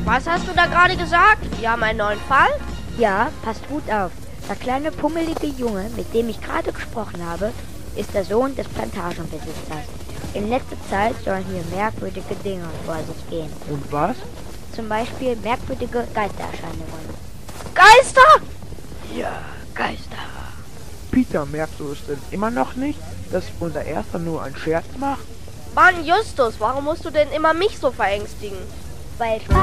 Was hast du da gerade gesagt? Wir haben einen neuen Fall? Ja, passt gut auf. Der kleine pummelige Junge, mit dem ich gerade gesprochen habe, ist der Sohn des Plantagenbesitzers. In letzter Zeit sollen hier merkwürdige Dinge vor sich gehen. Und was? Zum Beispiel merkwürdige Geistererscheinungen. Geister? Ja, Geister. Peter, merkst du es denn immer noch nicht, dass unser Erster nur einen Scherz macht? Mann, Justus, warum musst du denn immer mich so verängstigen? Weil Spaß